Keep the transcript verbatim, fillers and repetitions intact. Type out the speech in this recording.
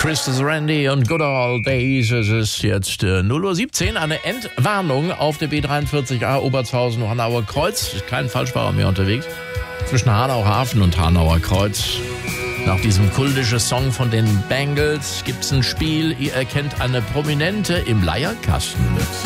Christus Randy und Good Old Days. Es ist jetzt äh, null Uhr siebzehn, eine Entwarnung auf der B dreiundvierzig A Obertshausen Hanauer Kreuz. Kein Falschfahrer mehr unterwegs. Zwischen Hanau Hafen und Hanauer Kreuz. Nach diesem kultischen Song von den Bangles gibt's ein Spiel. Ihr erkennt eine Prominente im Leierkasten.